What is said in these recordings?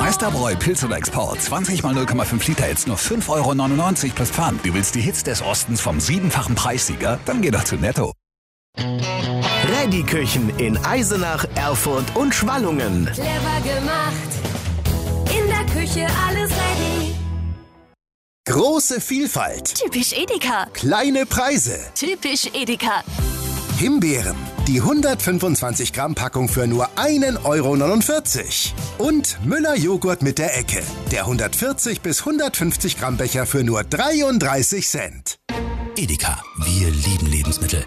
Meisterbräu Pilz oder Export. 20 mal 0,5 Liter jetzt nur 5,99 € plus Pfand. Du willst die Hits des Ostens vom 7-fachen Preissieger? Dann geh doch zu Netto. Reddy-Küchen in Eisenach, Erfurt und Schwallungen. Clever gemacht, in der Küche alles ready. Große Vielfalt, Typisch Edeka. kleine Preise. Typisch Edeka. Himbeeren, die 125 Gramm Packung für nur 1,49 € Und Müller-Joghurt mit der Ecke, der 140 bis 150 Gramm Becher für nur 33 Cent. Edeka, wir lieben Lebensmittel.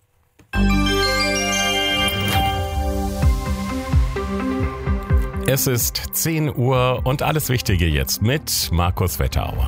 Es ist 10 Uhr und alles Wichtige jetzt mit Markus Wetterauer.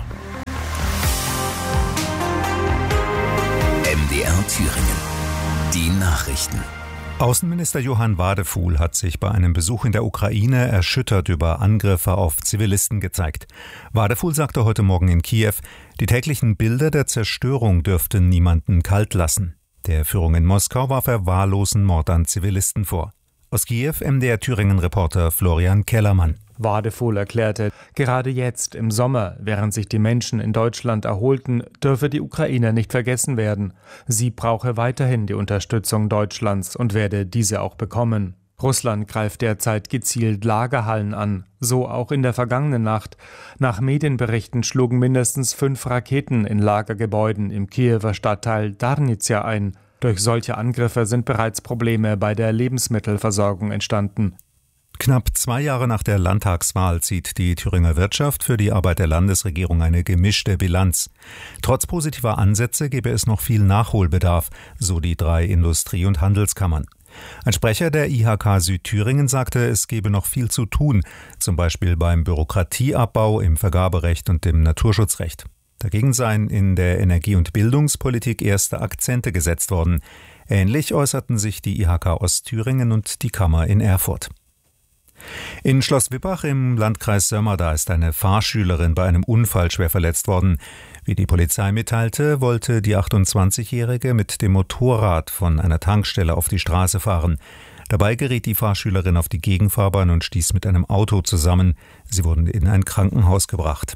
MDR Thüringen. Die Nachrichten. Außenminister Johann Wadefuhl hat sich bei einem Besuch in der Ukraine erschüttert über Angriffe auf Zivilisten gezeigt. Wadefuhl sagte heute Morgen in Kiew, die täglichen Bilder der Zerstörung dürften niemanden kalt lassen. Der Führung in Moskau warf er wahllosen Mord an Zivilisten vor. Aus Kiew MDR Thüringen-Reporter Florian Kellermann. Wadefuhl erklärte, gerade jetzt im Sommer, während sich die Menschen in Deutschland erholten, dürfe die Ukraine nicht vergessen werden. Sie brauche weiterhin die Unterstützung Deutschlands und werde diese auch bekommen. Russland greift derzeit gezielt Lagerhallen an, so auch in der vergangenen Nacht. Nach Medienberichten schlugen mindestens 5 Raketen in Lagergebäuden im Kiewer Stadtteil Darnizia ein. Durch solche Angriffe sind bereits Probleme bei der Lebensmittelversorgung entstanden. Knapp 2 Jahre nach der Landtagswahl zieht die Thüringer Wirtschaft für die Arbeit der Landesregierung eine gemischte Bilanz. Trotz positiver Ansätze gäbe es noch viel Nachholbedarf, so die 3 Industrie- und Handelskammern. Ein Sprecher der IHK Südthüringen sagte, es gebe noch viel zu tun, zum Beispiel beim Bürokratieabbau, im Vergaberecht und im Naturschutzrecht. Dagegen seien in der Energie- und Bildungspolitik erste Akzente gesetzt worden. Ähnlich äußerten sich die IHK Ostthüringen und die Kammer in Erfurt. In Schloss Wippach im Landkreis Sömmerda ist eine Fahrschülerin bei einem Unfall schwer verletzt worden. Wie die Polizei mitteilte, wollte die 28-Jährige mit dem Motorrad von einer Tankstelle auf die Straße fahren. Dabei geriet die Fahrschülerin auf die Gegenfahrbahn und stieß mit einem Auto zusammen. Sie wurden in ein Krankenhaus gebracht.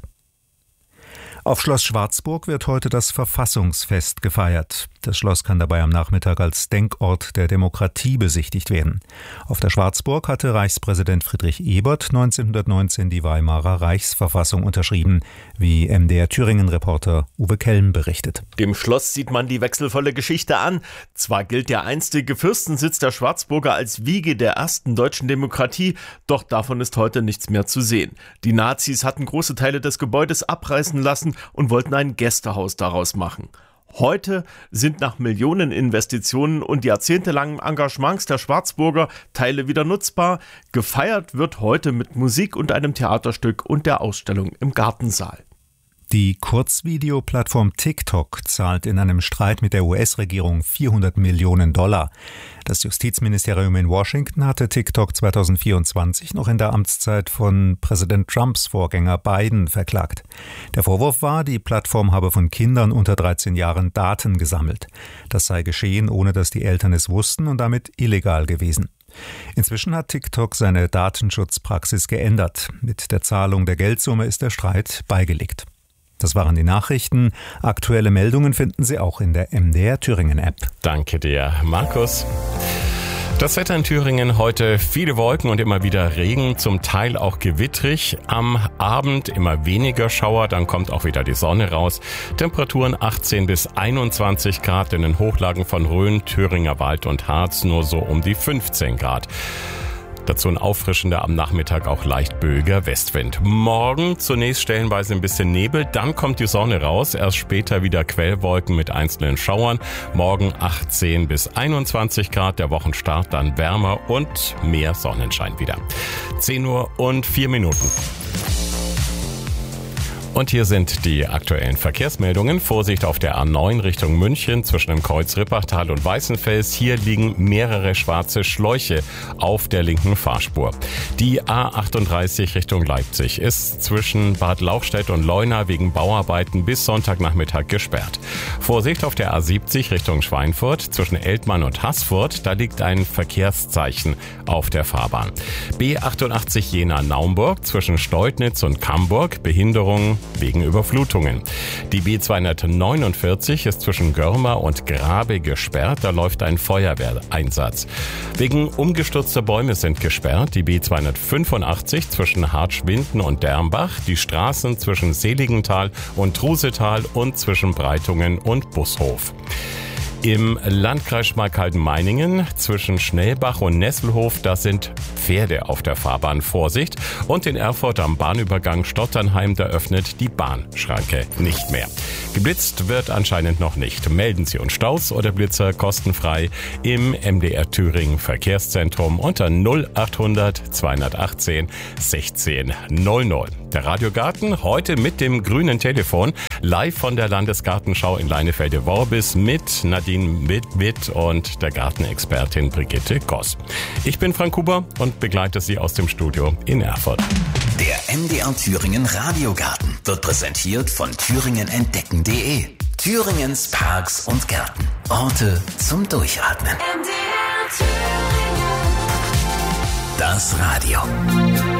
Auf Schloss Schwarzburg wird heute das Verfassungsfest gefeiert. Das Schloss kann dabei am Nachmittag als Denkort der Demokratie besichtigt werden. Auf der Schwarzburg hatte Reichspräsident Friedrich Ebert 1919 die Weimarer Reichsverfassung unterschrieben, wie MDR Thüringen-Reporter Uwe Kelm berichtet. Dem Schloss sieht man die wechselvolle Geschichte an. Zwar gilt der einstige Fürstensitz der Schwarzburger als Wiege der ersten deutschen Demokratie, doch davon ist heute nichts mehr zu sehen. Die Nazis hatten große Teile des Gebäudes abreißen lassen und wollten ein Gästehaus daraus machen. Heute sind nach Millioneninvestitionen und jahrzehntelangem Engagements der Schwarzburger Teile wieder nutzbar. Gefeiert wird heute mit Musik und einem Theaterstück und der Ausstellung im Gartensaal. Die Kurzvideoplattform TikTok zahlt in einem Streit mit der US-Regierung $400 Millionen. Das Justizministerium in Washington hatte TikTok 2024 noch in der Amtszeit von Präsident Trumps Vorgänger Biden verklagt. Der Vorwurf war, die Plattform habe von Kindern unter 13 Jahren Daten gesammelt. Das sei geschehen, ohne dass die Eltern es wussten und damit illegal gewesen. Inzwischen hat TikTok seine Datenschutzpraxis geändert. Mit der Zahlung der Geldsumme ist der Streit beigelegt. Das waren die Nachrichten. Aktuelle Meldungen finden Sie auch in der MDR Thüringen App. Danke dir, Markus. Das Wetter in Thüringen heute viele Wolken und immer wieder Regen, zum Teil auch gewittrig. Am Abend immer weniger Schauer, dann kommt auch wieder die Sonne raus. Temperaturen 18 bis 21 Grad, in den Hochlagen von Rhön, Thüringer Wald und Harz nur so um die 15 Grad. Dazu ein auffrischender, am Nachmittag auch leicht böiger Westwind. Morgen zunächst stellenweise ein bisschen Nebel, dann kommt die Sonne raus, erst später wieder Quellwolken mit einzelnen Schauern. Morgen 18 bis 21 Grad, der Wochenstart dann wärmer und mehr Sonnenschein wieder. 10 Uhr und 4 Minuten. Und hier sind die aktuellen Verkehrsmeldungen. Vorsicht auf der A9 Richtung München zwischen dem Kreuz Rippachtal und Weißenfels. Hier liegen mehrere schwarze Schläuche auf der linken Fahrspur. Die A38 Richtung Leipzig ist zwischen Bad Lauchstädt und Leuna wegen Bauarbeiten bis Sonntagnachmittag gesperrt. Vorsicht auf der A70 Richtung Schweinfurt zwischen Eltmann und Haßfurt. Da liegt ein Verkehrszeichen auf der Fahrbahn. B88 Jena-Naumburg zwischen Steutnitz und Camburg. Behinderung wegen Überflutungen. Die B249 ist zwischen Görmer und Grabe gesperrt. Da läuft ein Feuerwehreinsatz. Wegen umgestürzter Bäume sind gesperrt die B285 zwischen Hartschwinden und Dermbach, die Straßen zwischen Seligenthal und Trusetal und zwischen Breitungen und Bushof. Im Landkreis Schmalkalden-Meiningen zwischen Schnellbach und Nesselhof, da sind Pferde auf der Fahrbahn. Vorsicht. Und in Erfurt am Bahnübergang Stotternheim, da öffnet die Bahnschranke nicht mehr. Geblitzt wird anscheinend noch nicht. Melden Sie uns Staus oder Blitzer kostenfrei im MDR Thüringen Verkehrszentrum unter 0800 218 16 00. Der Radiogarten heute mit dem grünen Telefon live von der Landesgartenschau in Leinefelde-Worbis mit Nadine Witt und der Gartenexpertin Brigitte Goss. Ich bin Frank Huber und begleite Sie aus dem Studio in Erfurt. Der MDR Thüringen Radiogarten wird präsentiert von thüringenentdecken.de. Thüringens Parks und Gärten. Orte zum Durchatmen. MDR Thüringen. Das Radio.